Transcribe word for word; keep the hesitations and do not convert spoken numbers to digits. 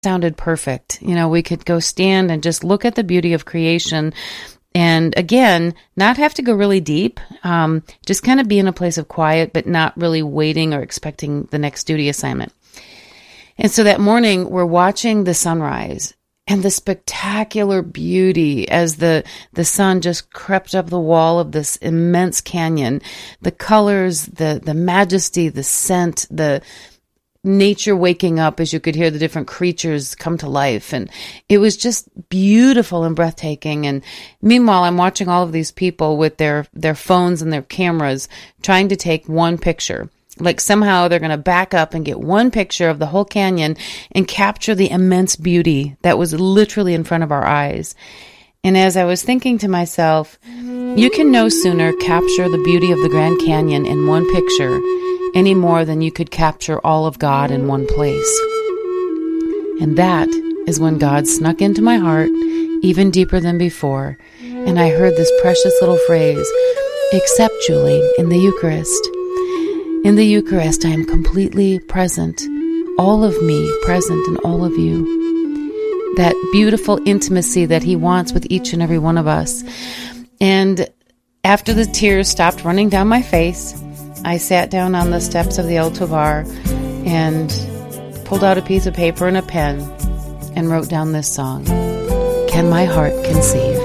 sounded perfect. You know, we could go stand and just look at the beauty of creation. And again, not have to go really deep, um, just kind of be in a place of quiet, but not really waiting or expecting the next duty assignment. And so that morning, we're watching the sunrise and the spectacular beauty as the, the sun just crept up the wall of this immense canyon. The colors, the, the majesty, the scent, the nature waking up as you could hear the different creatures come to life. And it was just beautiful and breathtaking. And meanwhile, I'm watching all of these people with their, their phones and their cameras trying to take one picture. Like somehow they're going to back up and get one picture of the whole canyon and capture the immense beauty that was literally in front of our eyes. And as I was thinking to myself, you can no sooner capture the beauty of the Grand Canyon in one picture any more than you could capture all of God in one place. And that is when God snuck into my heart even deeper than before, and I heard this precious little phrase, "Accept, Julie, in the Eucharist. In the Eucharist, I am completely present, all of me present in all of you." That beautiful intimacy that He wants with each and every one of us. And after the tears stopped running down my face, I sat down on the steps of the El Tovar and pulled out a piece of paper and a pen and wrote down this song, "Can My Heart Conceive?"